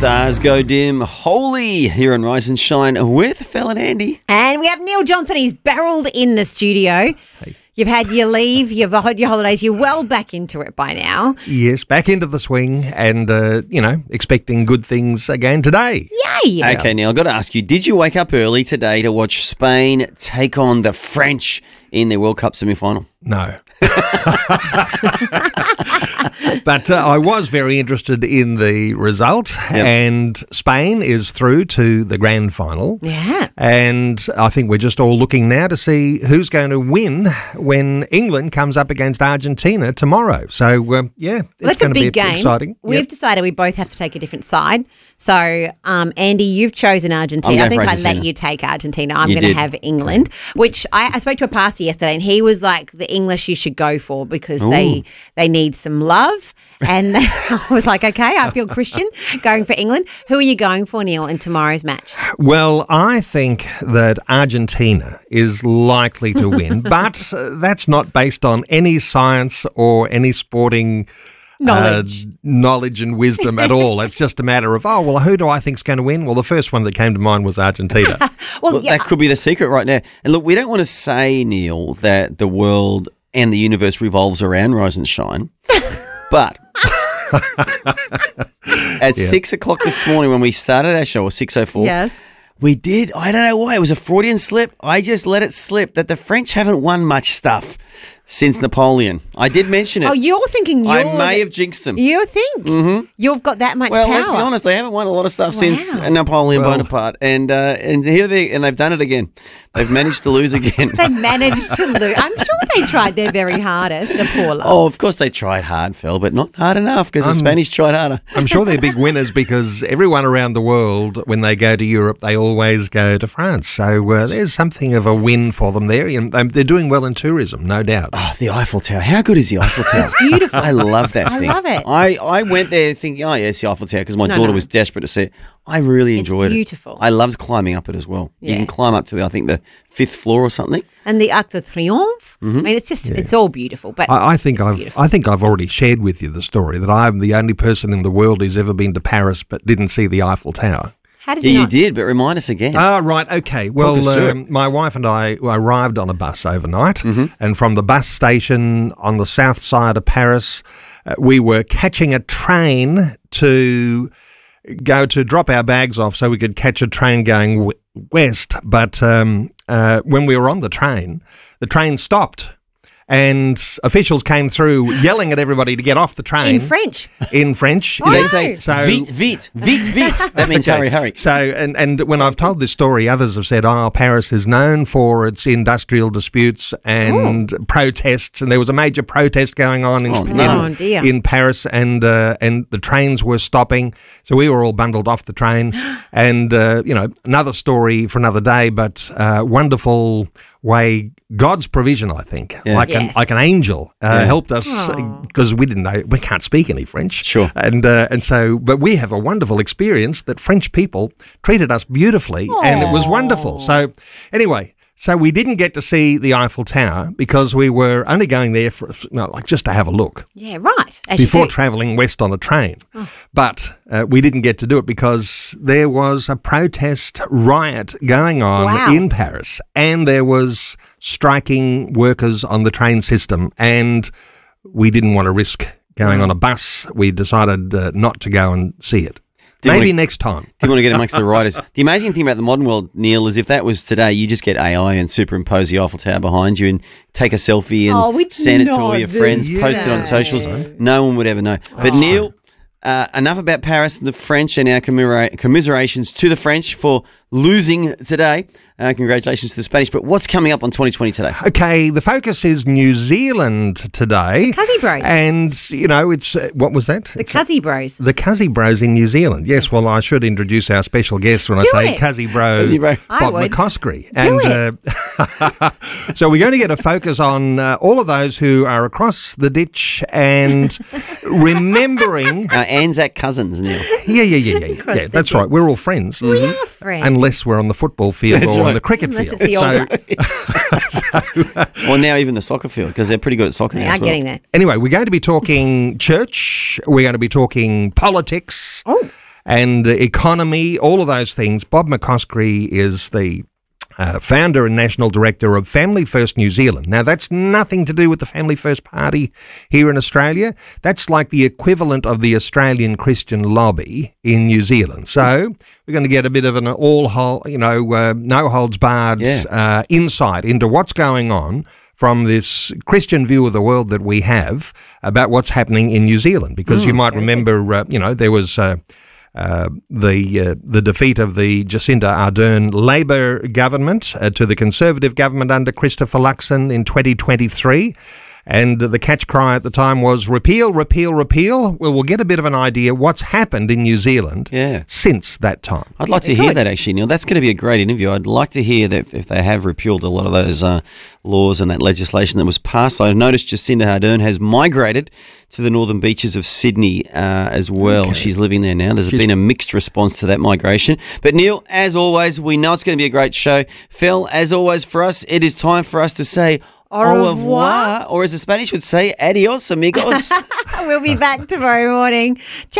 Stars go dim. Holy here on Rise and Shine with Phil and Andy. And we have Neil Johnson. He's barreled in the studio. Hey. You've had your leave, you've had your holidays. You're well back into it by now. Yes, back into the swing and, expecting good things again today. Yay! Okay, Neil, I've got to ask you, did you wake up early today to watch Spain take on the French in their World Cup semi-final? No. But I was very interested in the result, and Spain is through to the grand final. Yeah. And I think we're just all looking now to see who's going to win when England comes up against Argentina tomorrow. So, it's That's going a to be big game. exciting. We've decided we both have to take a different side. So, Andy, you've chosen Argentina. I'm I think going for I let Argentina. you take Argentina. I'm You going to did. have England, which I spoke to a pastor yesterday, and he was like, the English you should go for because they need some love. And I was like, okay, I feel Christian going for England. Who are you going for, Neil, in tomorrow's match? Well, I think that Argentina is likely to win, but that's not based on any science or any sporting knowledge and wisdom at all. It's just a matter of, who do I think's going to win? Well, the first one that came to mind was Argentina. Well, that could be the secret right now. And look, we don't want to say, Neil, that the world and the universe revolves around Rise and Shine, but at 6 o'clock this morning when we started our show, or 6:04, Yes. we did. I don't know why. It was a Freudian slip. I just let it slip that the French haven't won much stuff since Napoleon. I did mention it. Oh, you're thinking I may have jinxed them. You think? You've got that much Well, power. let's be honest. They haven't won a lot of stuff since Wow. Napoleon Bonaparte, and here they've done it again. They've managed to lose again. They managed to lose. I'm sure they tried their very hardest, the poor loves. Oh, of course they tried hard, Phil, but not hard enough because the Spanish tried harder. I'm sure they're big winners because everyone around the world, when they go to Europe, they always go to France. So there's something of a win for them there. They're doing well in tourism, no doubt. Oh, the Eiffel Tower. How good is the Eiffel Tower? Beautiful. I love that thing. I love it. I went there thinking, it's the Eiffel Tower because my daughter was desperate to see it. I really enjoyed beautiful. it. I loved climbing up it as well. You Yeah. can climb up to the 5th floor or something. And the Arc de Triomphe. I mean, it's just, it's all beautiful. But I think beautiful. I've already shared with you the story that I'm the only person in the world who's ever been to Paris but didn't see the Eiffel Tower. how did Yeah, you you not? did, but remind us again. Right, okay. Well, us through it. my wife and I arrived on a bus overnight, and from the bus station on the south side of Paris, we were catching a train to go to drop our bags off so we could catch a train going west. But when we were on the train stopped. And officials came through yelling at everybody to get off the train. In French. In French. Oh, they no. say, So- vite, vite, vite, vite. That means Okay. hurry, hurry. So, and when I've told this story, others have said, Paris is known for its industrial disputes and protests, and there was a major protest going on dear. in Paris, and the trains were stopping, so we were all bundled off the train, and another story for another day, but wonderful way. God's provision, I think, Yeah. like Yes. an angel, helped us because we didn't know, we can't speak any French. Sure. And so, but we have a wonderful experience that French people treated us beautifully, and it was wonderful. So anyway, so we didn't get to see the Eiffel Tower because we were only going there for just to have a look Yeah, right. As you before do. travelling west on a train. But we didn't get to do it because there was a protest riot going on Wow. in Paris, and there was striking workers on the train system, and we didn't want to risk going on a bus. We decided not to go and see it. Maybe next time. Do you want to get amongst the riders? The amazing thing about the modern world, Neil, is if that was today, you just get AI and superimpose the Eiffel Tower behind you and take a selfie and we'd send it to all not your do friends, post it on that. socials. No one would ever know. But Neil, enough about Paris and the French and our commiserations to the French for losing today. Congratulations to the Spanish. But what's coming up on 2020 today? Okay, the focus is New Zealand today. Cuzzy Bros. And, it's, what was that? The Cuzzy Bros. The Cuzzy Bros in New Zealand. Yes, well, I should introduce our special guest when I say it. Cuzzy Bro, Cuzzy Bro. I Bob would. McCoskrie. Do So we're going to get a focus on all of those who are across the ditch and remembering. Anzac Cousins, Neil. Yeah, the that's right. We're all friends. We are friends. Unless we're on the football field That's or on right. the cricket Unless field. it's the All Well, now even the soccer field because they're pretty good at soccer We now are as well. getting there. Anyway, we're going to be talking church. We're going to be talking politics. Oh. and economy, all of those things. Bob McCoskrie is the founder and national director of Family First New Zealand. Now, that's nothing to do with the Family First Party here in Australia. That's like the equivalent of the Australian Christian Lobby in New Zealand. So we're going to get a bit of an no holds barred insight into what's going on from this Christian view of the world that we have about what's happening in New Zealand. Because you might remember, there was the defeat of the Jacinda Ardern Labor government to the Conservative government under Christopher Luxon in 2023. And the catch cry at the time was repeal, repeal, repeal. Well, we'll get a bit of an idea what's happened in New Zealand since that time. I'd like to hear that, actually, Neil. That's going to be a great interview. I'd like to hear that if they have repealed a lot of those laws and that legislation that was passed. I noticed Jacinda Ardern has migrated to the northern beaches of Sydney as well. Okay. She's living there now. There's been a mixed response to that migration. But, Neil, as always, we know it's going to be a great show. Phil, as always for us, it is time for us to say au revoir, or as the Spanish would say, adios, amigos. We'll be back tomorrow morning.